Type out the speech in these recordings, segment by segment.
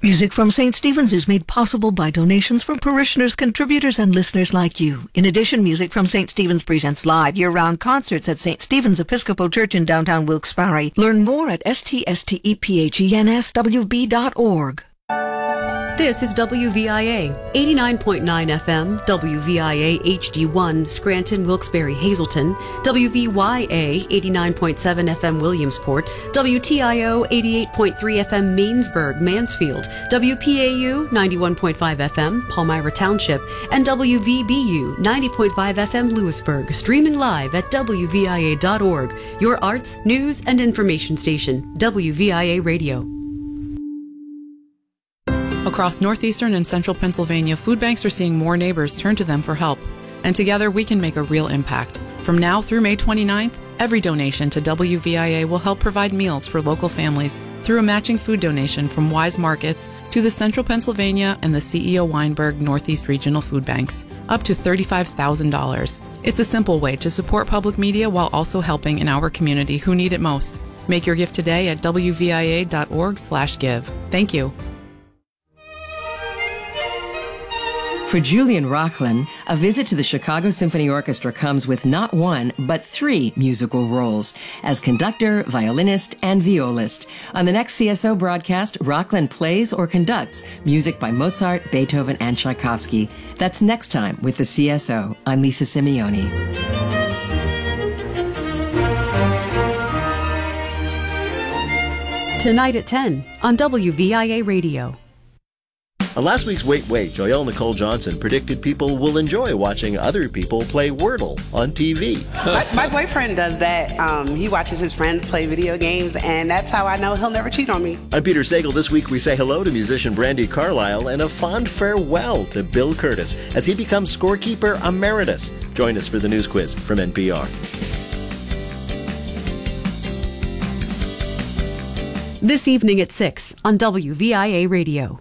Music from St. Stephen's is made possible by donations from parishioners, contributors, and listeners like you. In addition, Music from St. Stephen's presents live year-round concerts at St. Stephen's Episcopal Church in downtown Wilkes-Barre. Learn more at ststephennswb.org. This is WVIA, 89.9 FM, WVIA HD1, Scranton, Wilkes-Barre, Hazleton, WVYA, 89.7 FM, Williamsport, WTIO, 88.3 FM, Mainsburg, Mansfield, WPAU, 91.5 FM, Palmyra Township, and WVBU, 90.5 FM, Lewisburg, streaming live at WVIA.org, your arts, news, and information station, WVIA Radio. Across northeastern and central Pennsylvania, food banks are seeing more neighbors turn to them for help. And together we can make a real impact. From now through May 29th, every donation to WVIA will help provide meals for local families through a matching food donation from Wise Markets to the Central Pennsylvania and the CEO Weinberg Northeast Regional Food Banks, up to $35,000. It's a simple way to support public media while also helping in our community who need it most. Make your gift today at WVIA.org/give. Thank you. For Julian Rocklin, a visit to the Chicago Symphony Orchestra comes with not one, but 3 musical roles as conductor, violinist, and violist. On the next CSO broadcast, Rocklin plays or conducts music by Mozart, Beethoven, and Tchaikovsky. That's next time with the CSO. I'm Lisa Simeone. Tonight at 10 on WVIA Radio. On last week's Wait, Joyelle Nicole Johnson predicted people will enjoy watching other people play Wordle on TV. My boyfriend does that. He watches his friends play video games, and that's how I know he'll never cheat on me. I'm Peter Sagal. This week we say hello to musician Brandi Carlile and a fond farewell to Bill Curtis as he becomes scorekeeper emeritus. Join us for the news quiz from NPR. This evening at 6 on WVIA Radio.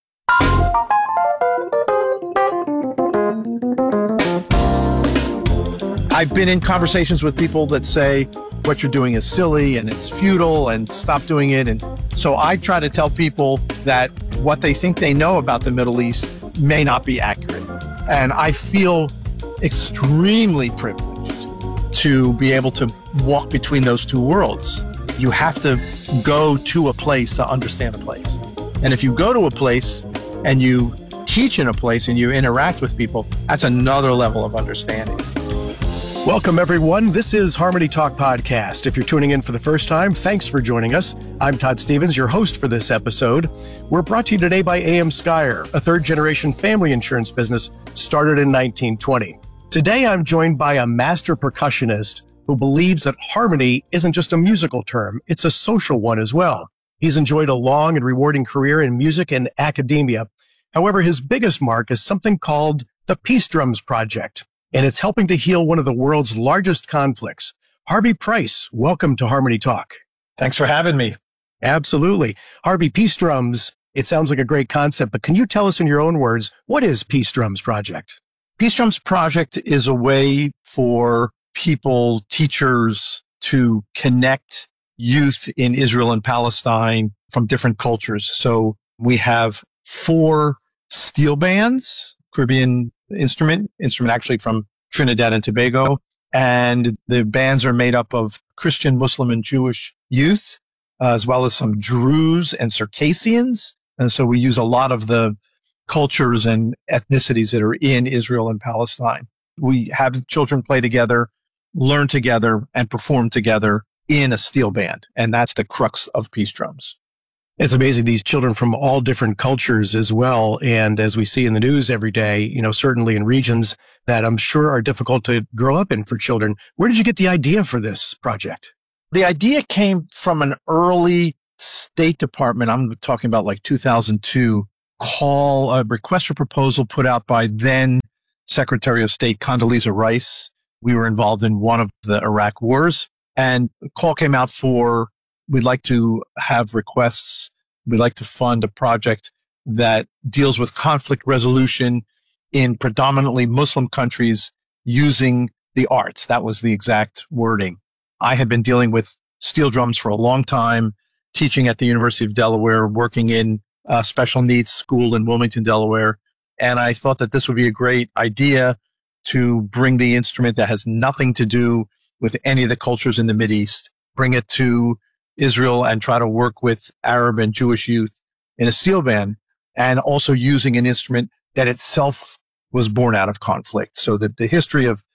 I've been in conversations with people that say what you're doing is silly and it's futile and stop doing it. And so I try to tell people that what they think they know about the Middle East may not be accurate. And I feel extremely privileged to be able to walk between those two worlds. You have to go to a place to understand a place. And if you go to a place and you teach in a place and you interact with people, that's another level of understanding. Welcome, everyone. This is Harmony Talk Podcast. If you're tuning in for the first time, thanks for joining us. I'm Todd Stevens, your host for this episode. We're brought to you today by A.M. Skyer, a third-generation family insurance business started in 1920. Today, I'm joined by a master percussionist who believes that harmony isn't just a musical term, it's a social one as well. He's enjoyed a long and rewarding career in music and academia. However, his biggest mark is something called the Peace Drums Project, and it's helping to heal one of the world's largest conflicts. Harvey Price, welcome to Harmony Talk. Thanks for having me. Absolutely. Harvey, Peace Drums, it sounds like a great concept, but can you tell us in your own words, what is Peace Drums Project? Peace Drums Project is a way for people, teachers, to connect youth in Israel and Palestine from different cultures. So we have 4 steel bands, Caribbean instrument actually from Trinidad and Tobago. And the bands are made up of Christian, Muslim, and Jewish youth, as well as some Druze and Circassians. And so we use a lot of the cultures and ethnicities that are in Israel and Palestine. We have children play together, learn together, and perform together in a steel band. And that's the crux of Peace Drums. It's amazing, these children from all different cultures as well. And as we see in the news every day, certainly in regions that I'm sure are difficult to grow up in for children. Where did you get the idea for this project? The idea came from an early State Department, I'm talking about like 2002, a request for proposal put out by then Secretary of State Condoleezza Rice. We were involved in one of the Iraq wars, and a call came out for, we'd like to have requests. We'd like to fund a project that deals with conflict resolution in predominantly Muslim countries using the arts. That was the exact wording. I had been dealing with steel drums for a long time, teaching at the University of Delaware, working in special needs school in Wilmington, Delaware. And I thought that this would be a great idea to bring the instrument that has nothing to do with any of the cultures in the Mideast, bring it to Israel and try to work with Arab and Jewish youth in a steel band, and also using an instrument that itself was born out of conflict. So that the history of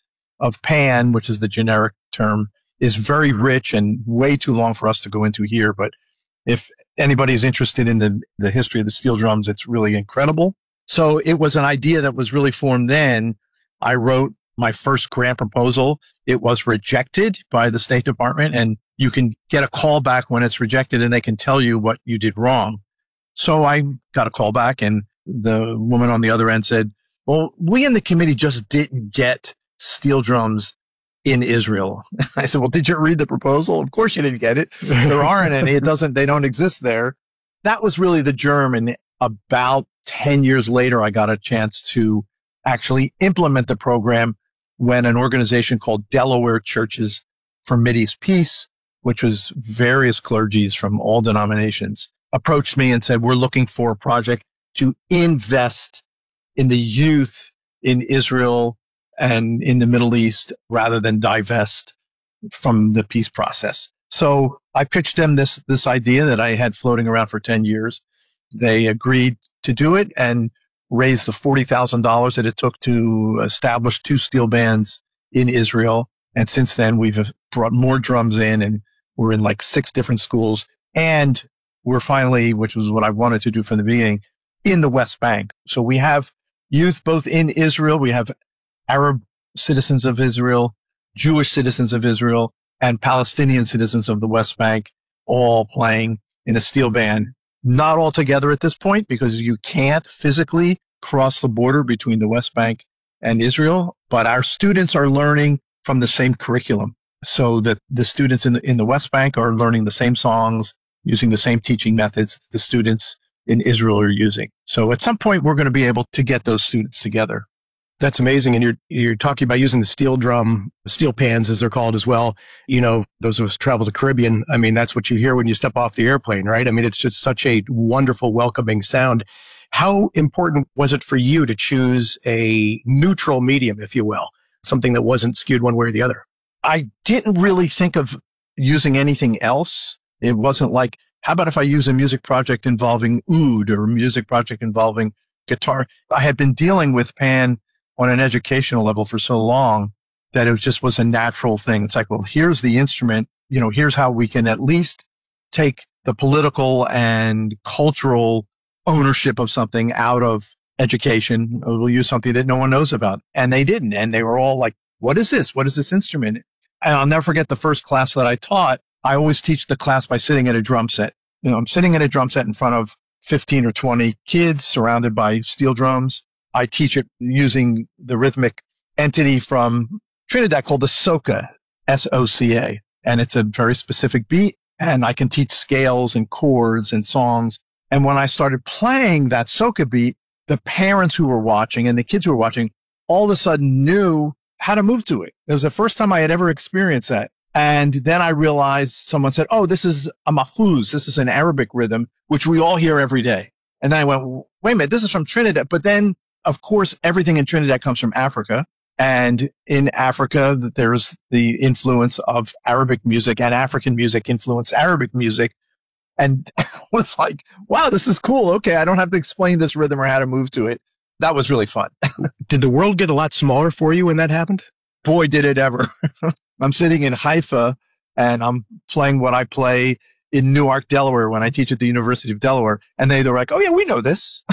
pan, which is the generic term, is very rich and way too long for us to go into here. But if anybody is interested in the history of the steel drums, it's really incredible. So it was an idea that was really formed then. I wrote my first grant proposal. It was rejected by the State Department, and you can get a call back when it's rejected and they can tell you what you did wrong. So I got a call back, and the woman on the other end said, well, we in the committee just didn't get steel drums in Israel. I said, well, did you read the proposal? Of course you didn't get it. There aren't any. They don't exist there. That was really the germ. And about 10 years later, I got a chance to actually implement the program when an organization called Delaware Churches for Mideast Peace, which was various clergies from all denominations, approached me and said, we're looking for a project to invest in the youth in Israel and in the Middle East rather than divest from the peace process. So I pitched them this idea that I had floating around for 10 years. They agreed to do it and raised the $40,000 that it took to establish 2 steel bands in Israel. And since then, we've brought more drums in, and we're in like 6 different schools. And we're finally, which was what I wanted to do from the beginning, in the West Bank. So we have youth both in Israel. We have Arab citizens of Israel, Jewish citizens of Israel, and Palestinian citizens of the West Bank all playing in a steel band. Not all together at this point because you can't physically cross the border between the West Bank and Israel, but our students are learning from the same curriculum. So that the students in the West Bank are learning the same songs, using the same teaching methods the students in Israel are using. So at some point, we're going to be able to get those students together. That's amazing. And you're talking about using the steel drum, steel pans as they're called as well. You know, those of us travel to Caribbean. I mean, that's what you hear when you step off the airplane, right? I mean, it's just such a wonderful, welcoming sound. How important was it for you to choose a neutral medium, if you will, something that wasn't skewed one way or the other? I didn't really think of using anything else. It wasn't like, how about if I use a music project involving oud or a music project involving guitar? I had been dealing with pan on an educational level for so long that it just was a natural thing. It's like, well, here's the instrument, here's how we can at least take the political and cultural ownership of something out of education. We'll use something that no one knows about. And they didn't. And they were all like, what is this? What is this instrument? And I'll never forget the first class that I taught. I always teach the class by sitting at a drum set. I'm sitting at a drum set in front of 15 or 20 kids surrounded by steel drums. I teach it using the rhythmic entity from Trinidad called the soca, S-O-C-A. And it's a very specific beat. And I can teach scales and chords and songs. And when I started playing that soca beat, the parents who were watching and the kids who were watching all of a sudden knew how to move to it. It was the first time I had ever experienced that. And then I realized someone said, oh, this is a mahfouz. This is an Arabic rhythm, which we all hear every day. And then I went, wait a minute, this is from Trinidad. But then, of course, everything in Trinidad comes from Africa. And in Africa, there's the influence of Arabic music, and African music influenced Arabic music. And it was like, wow, this is cool. Okay, I don't have to explain this rhythm or how to move to it. That was really fun. Did the world get a lot smaller for you when that happened? Boy, did it ever. I'm sitting in Haifa and I'm playing what I play in Newark, Delaware when I teach at the University of Delaware. And they're like, oh yeah, we know this.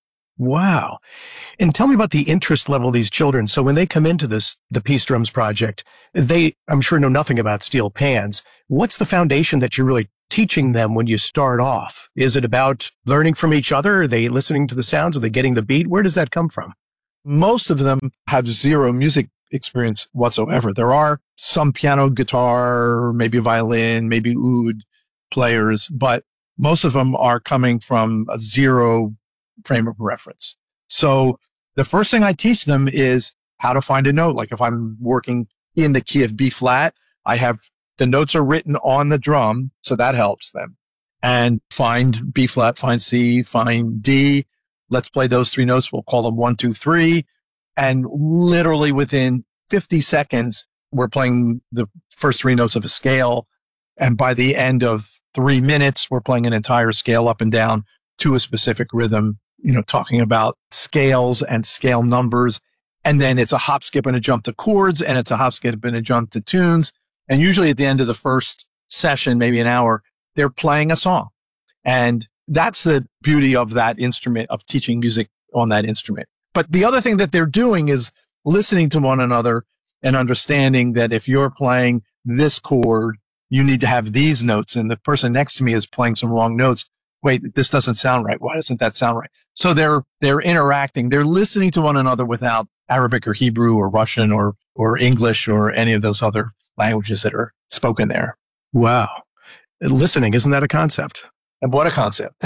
Wow. And tell me about the interest level of these children. So when they come into the Peace Drums project, they, I'm sure, know nothing about steel pans. What's the foundation that you're really teaching them when you start off? Is it about learning from each other? Are they listening to the sounds? Are they getting the beat? Where does that come from? Most of them have zero music experience whatsoever. There are some piano, guitar, maybe violin, maybe oud players, but most of them are coming from a zero frame of reference. So the first thing I teach them is how to find a note. Like if I'm working in the key of B flat, the notes are written on the drum, so that helps them. and find B flat, find C, find D. Let's play those three notes. We'll call them 1, 2, 3. And literally within 50 seconds, we're playing the first three notes of a scale. And by the end of 3 minutes, we're playing an entire scale up and down to a specific rhythm, talking about scales and scale numbers. And then it's a hop, skip, and a jump to chords, and it's a hop, skip, and a jump to tunes. And usually at the end of the first session, maybe an hour, they're playing a song. And that's the beauty of that instrument, of teaching music on that instrument. But the other thing that they're doing is listening to one another and understanding that if you're playing this chord, you need to have these notes. And the person next to me is playing some wrong notes. Wait, this doesn't sound right. Why doesn't that sound right? So they're interacting. They're listening to one another without Arabic or Hebrew or Russian or English or any of those other languages that are spoken there. Wow. Listening, isn't that a concept? And what a concept.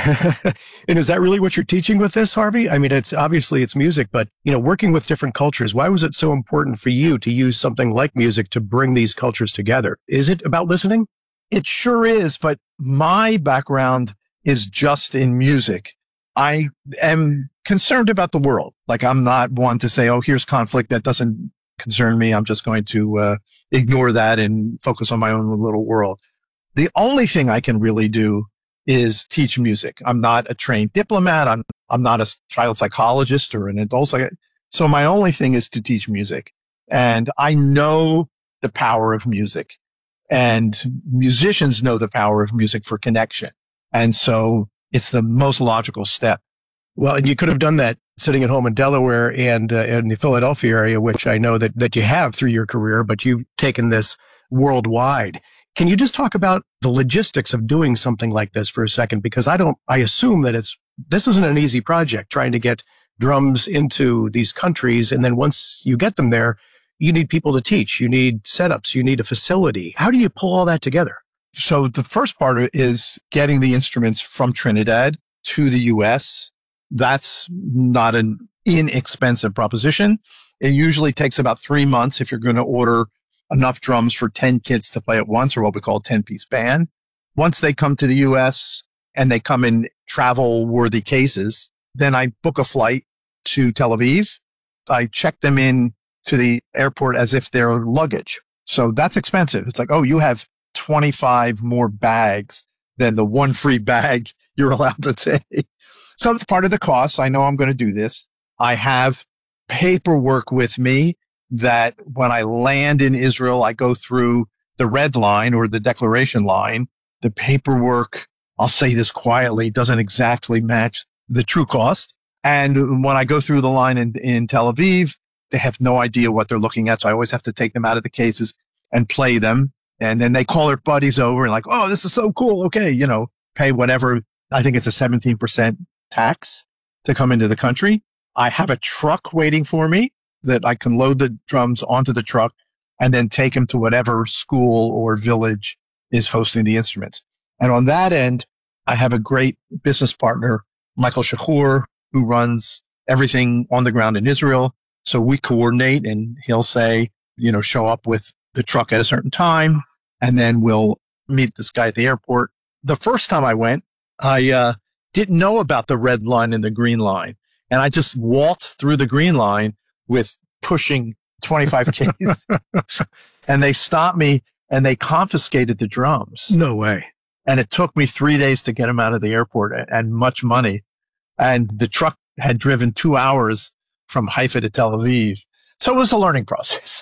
And is that really what you're teaching with this, Harvey? I mean, it's music, but, working with different cultures, why was it so important for you to use something like music to bring these cultures together? Is it about listening? It sure is, but my background is just in music. I am concerned about the world. Like, I'm not one to say, oh, here's conflict that doesn't concern me. I'm just going to ignore that and focus on my own little world. The only thing I can really do is teach music. I'm not a trained diplomat. I'm not a child psychologist or an adult psychologist. So my only thing is to teach music. And I know the power of music, and musicians know the power of music for connection. And so it's the most logical step. Well, and you could have done that sitting at home in Delaware and in the Philadelphia area, which I know that you have through your career, but you've taken this worldwide. Can you just talk about the logistics of doing something like this for a second? Because I assume that this isn't an easy project, trying to get drums into these countries. And then once you get them there, you need people to teach, you need setups, you need a facility. How do you pull all that together? So the first part is getting the instruments from Trinidad to the US. That's not an inexpensive proposition. It usually takes about 3 months if you're going to order enough drums for 10 kids to play at once, or what we call a 10-piece band. Once they come to the US and they come in travel-worthy cases, then I book a flight to Tel Aviv. I check them in to the airport as if they're luggage. So that's expensive. It's like, oh, you have 25 more bags than the one free bag you're allowed to take. So it's part of the cost. I know I'm going to do this. I have paperwork with me that when I land in Israel, I go through the red line or the declaration line. The paperwork, I'll say this quietly, doesn't exactly match the true cost. And when I go through the line in Tel Aviv, they have no idea what they're looking at. So I always have to take them out of the cases and play them. And then they call their buddies over and like, oh, this is so cool. Okay. Pay whatever. I think it's a 17% tax to come into the country. I have a truck waiting for me that I can load the drums onto the truck and then take them to whatever school or village is hosting the instruments. And on that end, I have a great business partner, Michael Shachur, who runs everything on the ground in Israel. So we coordinate, and he'll say, show up with the truck at a certain time, and then we'll meet this guy at the airport. The first time I went, I didn't know about the red line and the green line. And I just waltzed through the green line with pushing 25 Ks. And they stopped me and they confiscated the drums. No way. And it took me 3 days to get them out of the airport and much money. And the truck had driven 2 hours from Haifa to Tel Aviv. So it was a learning process.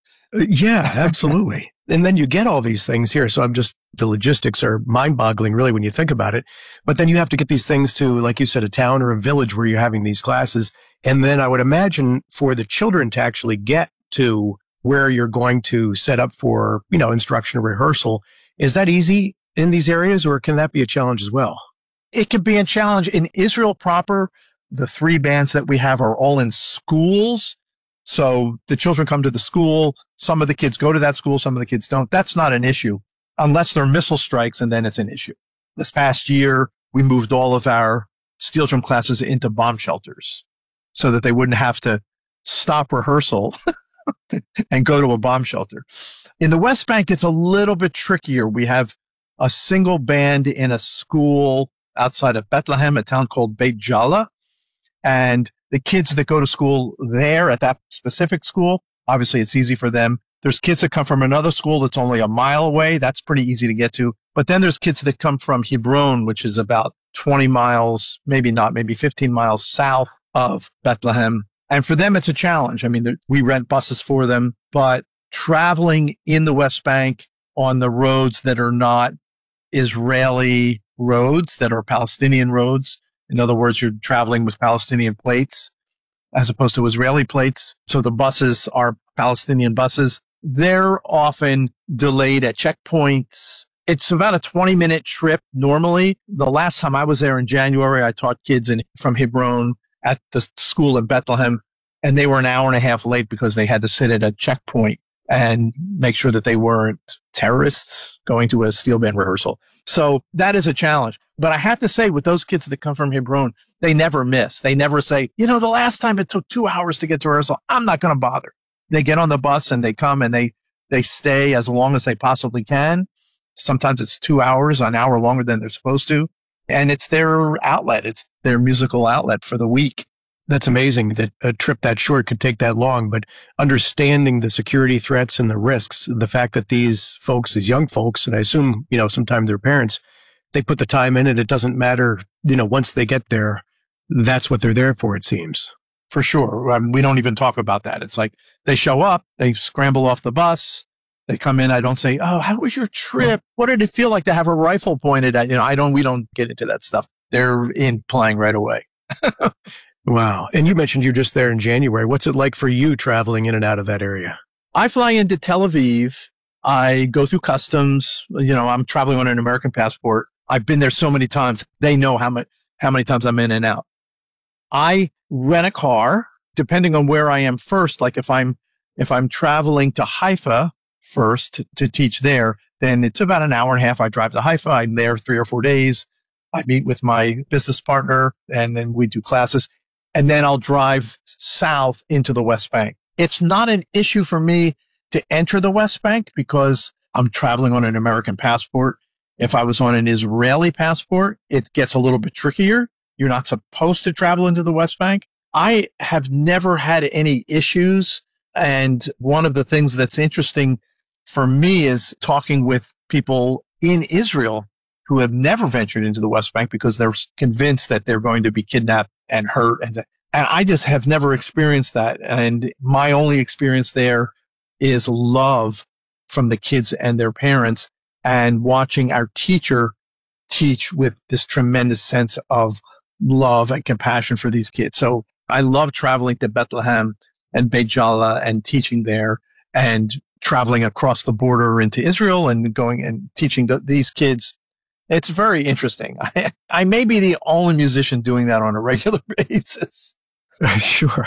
Yeah, absolutely. And then you get all these things here. So the logistics are mind-boggling, really, when you think about it. But then you have to get these things to, like you said, a town or a village where you're having these classes. And then I would imagine for the children to actually get to where you're going to set up for, instruction or rehearsal, is that easy in these areas, or can that be a challenge as well? It could be a challenge. In Israel proper, the 3 bands that we have are all in schools. So the children come to the school. Some of the kids go to that school. Some of the kids don't. That's not an issue unless there are missile strikes, and then it's an issue. This past year, we moved all of our steel drum classes into bomb shelters so that they wouldn't have to stop rehearsal and go to a bomb shelter. In the West Bank, it's a little bit trickier. We have a single band in a school outside of Bethlehem, a town called Beit Jala. And the kids that go to school there at that specific school, obviously it's easy for them. There's kids that come from another school that's only a mile away. That's pretty easy to get to. But then there's kids that come from Hebron, which is about 20 miles, maybe not, maybe 15 miles south of Bethlehem. And for them, it's a challenge. I mean, we rent buses for them, but traveling in the West Bank on the roads that are not Israeli roads, that are Palestinian roads. In other words, you're traveling with Palestinian plates as opposed to Israeli plates. So the buses are Palestinian buses. They're often delayed at checkpoints. It's about a 20-minute trip normally. The last time I was there in January, I taught kids from Hebron at the school in Bethlehem, and they were an hour and a half late because they had to sit at a checkpoint and make sure that they weren't terrorists going to a steel band rehearsal. So that is a challenge. But I have to say, with those kids that come from Hebron, they never miss. They never say, the last time it took 2 hours to get to rehearsal, I'm not going to bother. They get on the bus and they come and they stay as long as they possibly can. Sometimes it's 2 hours, an hour longer than they're supposed to. And it's their outlet. It's their musical outlet for the week. That's amazing that a trip that short could take that long, but understanding the security threats and the risks, the fact that these folks, these young folks, and I assume, sometimes their parents, they put the time in and it doesn't matter, once they get there, that's what they're there for, it seems. For sure. We don't even talk about that. It's like they show up, they scramble off the bus, they come in. I don't say, "Oh, how was your trip? What did it feel like to have a rifle pointed at you?" We don't get into that stuff. They're in playing right away. Wow. And you mentioned you're just there in January. What's it like for you traveling in and out of that area? I fly into Tel Aviv. I go through customs. I'm traveling on an American passport. I've been there so many times. They know how many times I'm in and out. I rent a car, depending on where I am first. Like if I'm traveling to Haifa first to teach there, then it's about an hour and a half. I drive to Haifa. I'm there 3 or 4 days. I meet with my business partner and then we do classes. And then I'll drive south into the West Bank. It's not an issue for me to enter the West Bank because I'm traveling on an American passport. If I was on an Israeli passport, it gets a little bit trickier. You're not supposed to travel into the West Bank. I have never had any issues. And one of the things that's interesting for me is talking with people in Israel who have never ventured into the West Bank because they're convinced that they're going to be kidnapped and hurt. And I just have never experienced that. And my only experience there is love from the kids and their parents and watching our teacher teach with this tremendous sense of love and compassion for these kids. So I love traveling to Bethlehem and Beit Jala and teaching there and traveling across the border into Israel and going and teaching these kids. It's very interesting. I may be the only musician doing that on a regular basis. Sure.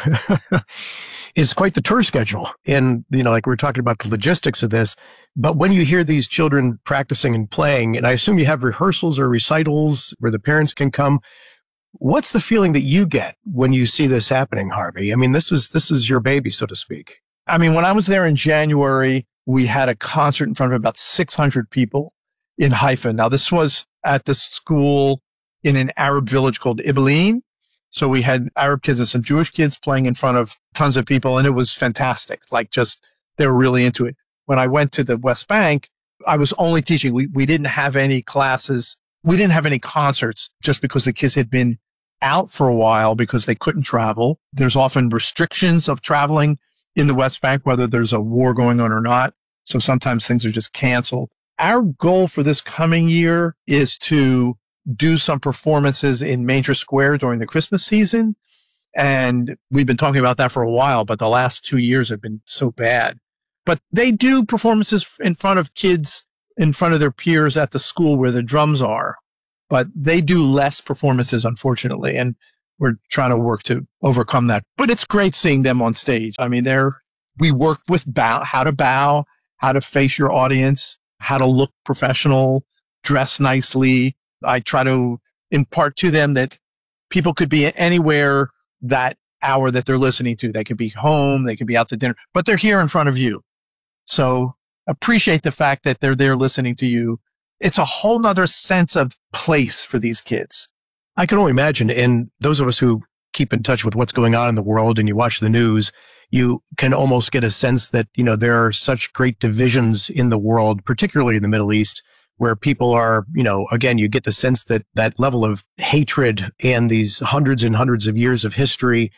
It's quite the tour schedule. And, like we're talking about the logistics of this, but when you hear these children practicing and playing, and I assume you have rehearsals or recitals where the parents can come, what's the feeling that you get when you see this happening, Harvey? I mean, this is your baby, so to speak. I mean, when I was there in January, we had a concert in front of about 600 people in Haifa. Now, this was at the school in an Arab village called Ibilin. So we had Arab kids and some Jewish kids playing in front of tons of people, and it was fantastic. They were really into it. When I went to the West Bank, I was only teaching. We didn't have any classes. We didn't have any concerts just because the kids had been out for a while because they couldn't travel. There's often restrictions of traveling in the West Bank, whether there's a war going on or not. So sometimes things are just canceled. Our goal for this coming year is to do some performances in Manger Square during the Christmas season. And we've been talking about that for a while, but the last 2 years have been so bad. But they do performances in front of kids, in front of their peers at the school where the drums are. But they do less performances, unfortunately. And we're trying to work to overcome that. But it's great seeing them on stage. I mean, we work with how to bow, how to face your audience, how to look professional, dress nicely. I try to impart to them that people could be anywhere that hour that they're listening to. They could be home, they could be out to dinner, but they're here in front of you. So appreciate the fact that they're there listening to you it's a whole nother sense of place for these kids. I can only imagine. And those of us who keep in touch with what's going on in the world and you watch the news, you can almost get a sense that, there are such great divisions in the world, particularly in the Middle East, where people are, again, you get the sense that that level of hatred and these hundreds and hundreds of years of history,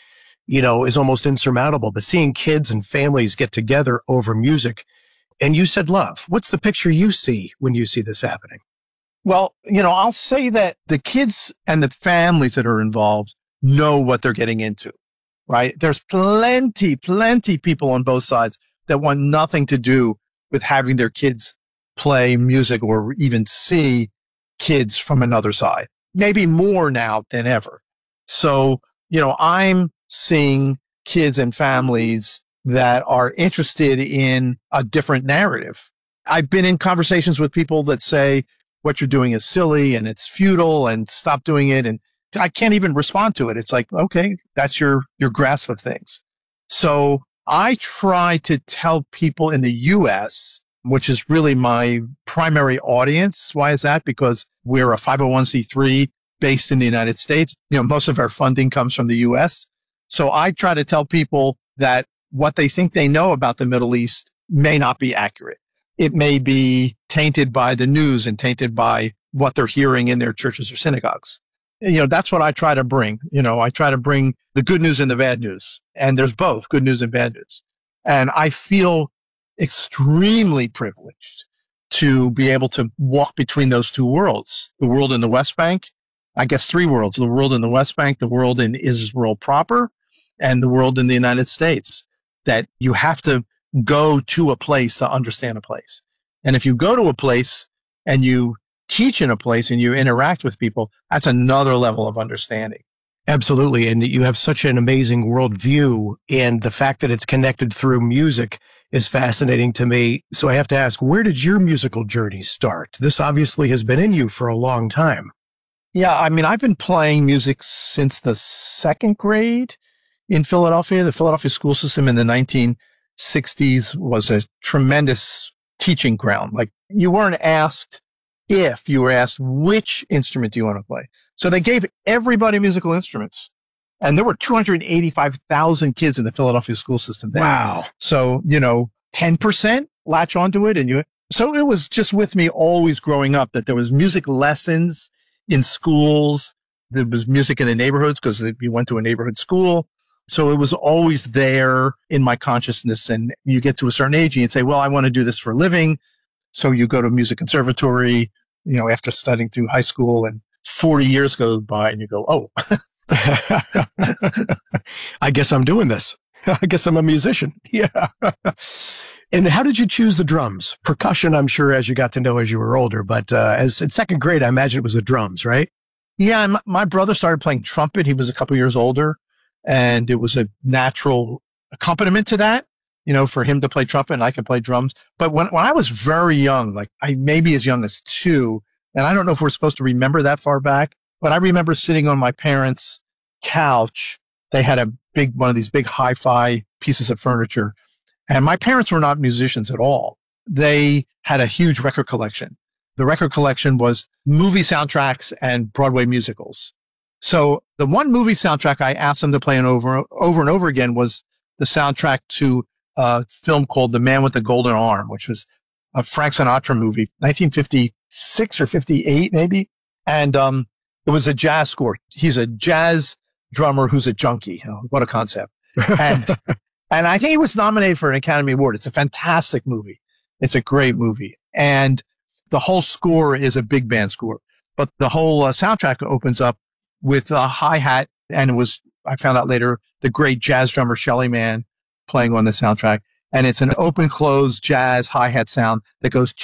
is almost insurmountable. But seeing kids and families get together over music, and you said love. What's the picture you see when you see this happening? Well, I'll say that the kids and the families that are involved know what they're getting into, right? There's plenty people on both sides that want nothing to do with having their kids play music or even see kids from another side, maybe more now than ever. So, I'm seeing kids and families that are interested in a different narrative. I've been in conversations with people that say, what you're doing is silly and it's futile and stop doing it. And I can't even respond to it. It's like, okay, that's your grasp of things. So I try to tell people in the U.S., which is really my primary audience. Why is that? Because we're a 501c3 based in the United States. Most of our funding comes from the U.S. So I try to tell people that what they think they know about the Middle East may not be accurate. It may be tainted by the news and tainted by what they're hearing in their churches or synagogues. That's what I try to bring. I try to bring the good news and the bad news. And there's both good news and bad news. And I feel extremely privileged to be able to walk between those two worlds, the world in the West Bank, I guess three worlds, the world in the West Bank, the world in Israel proper, and the world in the United States, that you have to go to a place to understand a place. And if you go to a place and you teach in a place and you interact with people, that's another level of understanding. Absolutely. And you have such an amazing worldview, and the fact that it's connected through music is fascinating to me. So I have to ask, where did your musical journey start? This obviously has been in you for a long time. Yeah, I've been playing music since the second grade in Philadelphia. The Philadelphia school system in the 1960s was a tremendous teaching ground. Like, you weren't asked if, you were asked which instrument do you want to play. So they gave everybody musical instruments. And there were 285,000 kids in the Philadelphia school system then. Wow. So, 10% latch onto it. So it was just with me always growing up that there was music lessons in schools. There was music in the neighborhoods because you went to a neighborhood school. So it was always there in my consciousness. And you get to a certain age and you say, well, I want to do this for a living. So you go to music conservatory, after studying through high school, and 40 years go by and you go, oh, I guess I'm doing this. I guess I'm a musician. Yeah. And how did you choose the drums? Percussion, I'm sure, as you got to know as you were older, but as in second grade, I imagine it was the drums, right? Yeah. And my brother started playing trumpet. He was a couple years older, and it was a natural accompaniment to that, for him to play trumpet and I could play drums. But when I was very young, like I maybe as young as 2, and I don't know if we're supposed to remember that far back, but I remember sitting on my parents' couch. They had one of these big hi-fi pieces of furniture. And my parents were not musicians at all. They had a huge record collection. The record collection was movie soundtracks and Broadway musicals. So the one movie soundtrack I asked them to play over and over again was the soundtrack to a film called The Man with the Golden Arm, which was a Frank Sinatra movie, 1956 or 58 maybe. And it was a jazz score. He's a jazz drummer who's a junkie. Oh, what a concept. And I think he was nominated for an Academy Award. It's a fantastic movie. It's a great movie. And the whole score is a big band score. But the whole soundtrack opens up with a hi-hat. And it was, I found out later, the great jazz drummer Shelly Manne playing on the soundtrack. And it's an open-close jazz hi-hat sound that goes.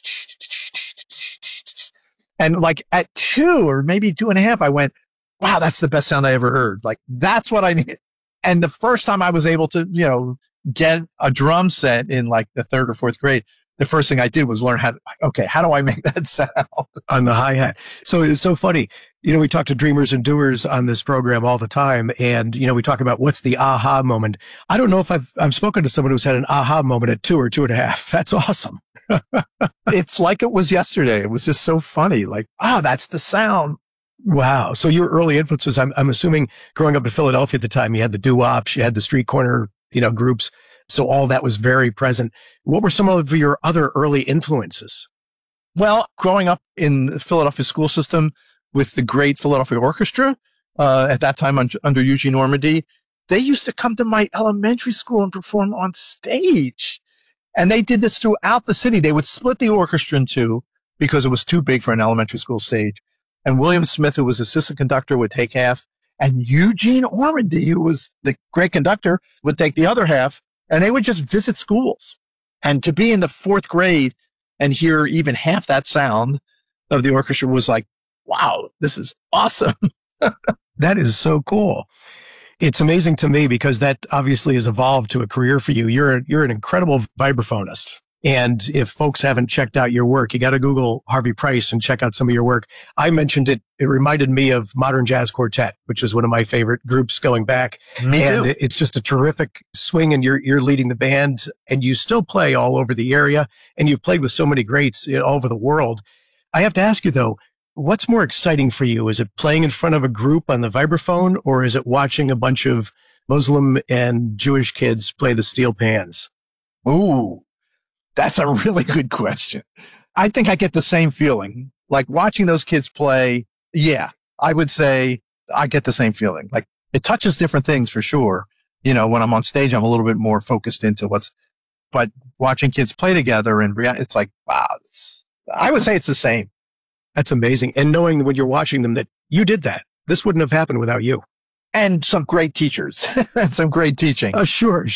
And like at 2 or maybe 2.5, I went, wow, that's the best sound I ever heard. Like, that's what I need. And the first time I was able to, get a drum set in like the 3rd or 4th grade, the first thing I did was learn how do I make that sound on the hi-hat? So it's so funny. We talk to dreamers and doers on this program all the time. And, we talk about what's the aha moment. I don't know if I've spoken to someone who's had an aha moment at 2 or 2.5. That's awesome. It's like it was yesterday. It was just so funny. Like, oh, that's the sound. Wow. So your early influences, I'm assuming growing up in Philadelphia at the time, you had the doo-wops, you had the street corner, groups. So all that was very present. What were some of your other early influences? Well, growing up in the Philadelphia school system with the great Philadelphia Orchestra, at that time under Eugene Normandy, they used to come to my elementary school and perform on stage. And they did this throughout the city. They would split the orchestra in two because it was too big for an elementary school stage. And William Smith, who was assistant conductor, would take half. And Eugene Ormandy, who was the great conductor, would take the other half. And they would just visit schools. And to be in the fourth grade and hear even half that sound of the orchestra was like, wow, this is awesome. That is so cool. It's amazing to me because that obviously has evolved to a career for you. You're an incredible vibraphonist. And if folks haven't checked out your work, you got to Google Harvey Price and check out some of your work. I mentioned it. It reminded me of Modern Jazz Quartet, which is one of my favorite groups going back. Me and too. It's just a terrific swing, and you're leading the band, and you still play all over the area, and you've played with so many greats all over the world. I have to ask you, though, what's more exciting for you? Is it playing in front of a group on the vibraphone, or is it watching a bunch of Muslim and Jewish kids play the steel pans? Ooh, that's a really good question. I think I get the same feeling. Like watching those kids play, yeah, I would say I get the same feeling. Like it touches different things for sure. When I'm on stage, I'm a little bit more focused into but watching kids play together and it's like, wow, I would say it's the same. That's amazing. And knowing when you're watching them that you did that, this wouldn't have happened without you. And some great teachers and some great teaching. Sure.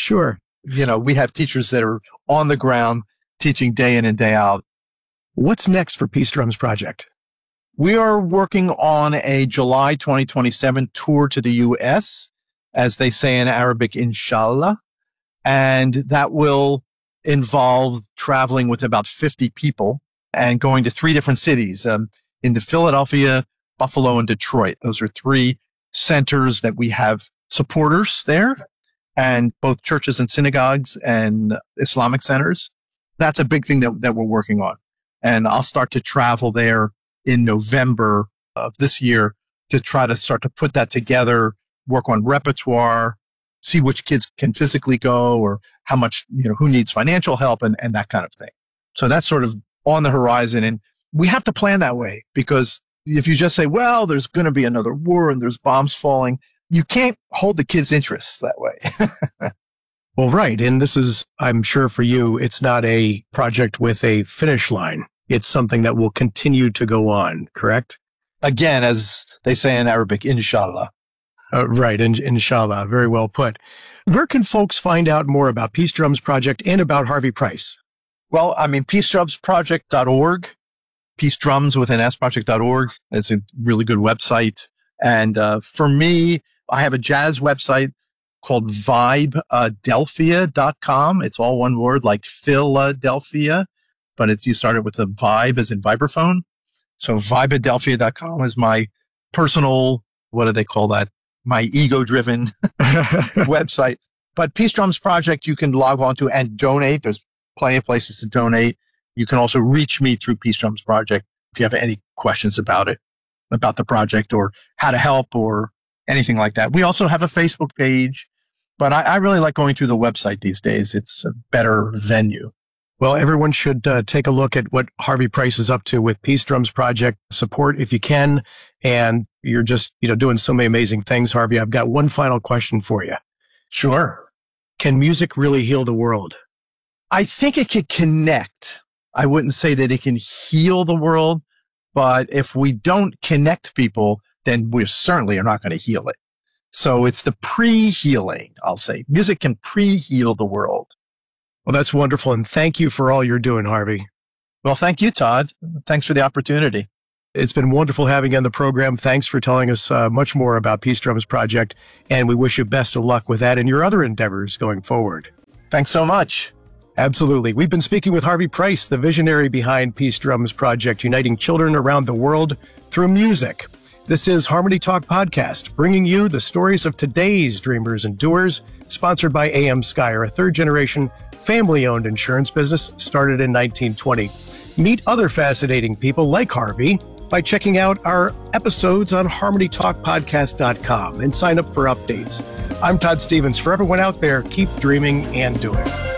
We have teachers that are on the ground teaching day in and day out. What's next for Peace Drums Project? We are working on a July 2027 tour to the U.S., as they say in Arabic, inshallah. And that will involve traveling with about 50 people and going to 3 different cities, into Philadelphia, Buffalo, and Detroit. Those are 3 centers that we have supporters there, and both churches and synagogues and Islamic centers. That's a big thing that we're working on. And I'll start to travel there in November of this year to try to start to put that together, work on repertoire, see which kids can physically go or how much, who needs financial help and that kind of thing. So that's sort of on the horizon. And we have to plan that way, because if you just say, well, there's going to be another war and there's bombs falling, you can't hold the kids' interests that way. Well, right. And this is, I'm sure for you, it's not a project with a finish line. It's something that will continue to go on, correct? Again, as they say in Arabic, inshallah. Right. Inshallah. Very well put. Where can folks find out more about Peace Drums Project and about Harvey Price? Well, peacedrumsproject.org, Peace Drums with an S project.org. It's a really good website. And for me, I have a jazz website called vibedelphia.com. It's all one word, like Philadelphia, but you started with a vibe as in vibraphone. So vibedelphia.com is my personal, what do they call that? My ego-driven website. But Peace Drums Project, you can log on to and donate. There's plenty of places to donate. You can also reach me through Peace Drums Project if you have any questions about it, about the project or how to help or anything like that. We also have a Facebook page, but I really like going through the website these days. It's a better venue. Well, everyone should take a look at what Harvey Price is up to with Peace Drums Project. Support if you can. And you're just, doing so many amazing things, Harvey. I've got one final question for you. Sure. Can music really heal the world? I think it can connect. I wouldn't say that it can heal the world, but if we don't connect people, then we certainly are not going to heal it. So it's the pre-healing, I'll say. Music can pre-heal the world. Well, that's wonderful. And thank you for all you're doing, Harvey. Well, thank you, Todd. Thanks for the opportunity. It's been wonderful having you on the program. Thanks for telling us much more about Peace Drums Project. And we wish you best of luck with that and your other endeavors going forward. Thanks so much. Absolutely. We've been speaking with Harvey Price, the visionary behind Peace Drums Project, uniting children around the world through music. This is Harmony Talk Podcast, bringing you the stories of today's dreamers and doers, sponsored by AM Skyer, a third-generation family-owned insurance business started in 1920. Meet other fascinating people like Harvey by checking out our episodes on HarmonyTalkPodcast.com and sign up for updates. I'm Todd Stevens. For everyone out there, keep dreaming and doing.